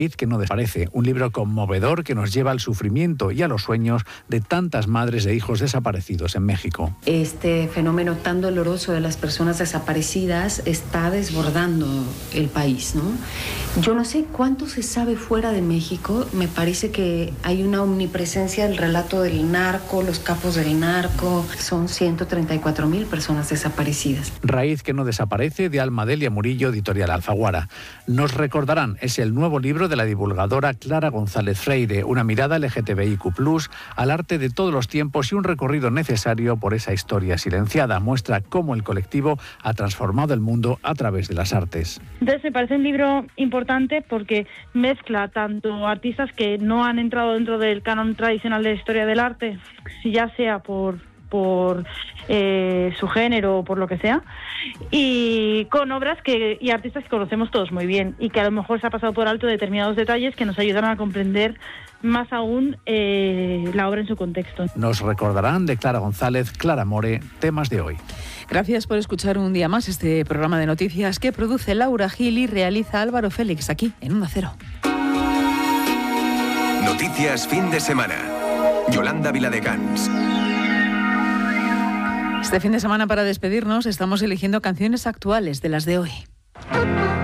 Que no desaparece, un libro conmovedor que nos lleva al sufrimiento y a los sueños de tantas madres e hijos desaparecidos en México. Este fenómeno tan doloroso de las personas desaparecidas está desbordando el país, ¿no? Yo no sé cuánto se sabe fuera de México, me parece que hay una omnipresencia del relato del narco, los capos del narco, son 134.000 personas desaparecidas. Raíz que no desaparece, de Alma Delia Murillo, editorial Alfaguara. Nos recordarán, es el nuevo libro de la divulgadora Clara González Freire, una mirada LGTBIQ+, al arte de todos los tiempos y un recorrido necesario por esa historia silenciada. Muestra cómo el colectivo ha transformado el mundo a través de las artes. Entonces me parece un libro importante porque mezcla tanto artistas que no han entrado dentro del canon tradicional de la historia del arte, ya sea por su género o por lo que sea, y con obras y artistas que conocemos todos muy bien y que a lo mejor se ha pasado por alto determinados detalles que nos ayudan a comprender más aún la obra en su contexto. Nos recordarán de Clara González, Clara More, temas de hoy. Gracias por escuchar un día más este programa de noticias que produce Laura Gil y realiza Álvaro Félix aquí en Onda Cero. Noticias fin de semana. Yolanda Viladecans. Este fin de semana, para despedirnos, estamos eligiendo canciones actuales de las de hoy.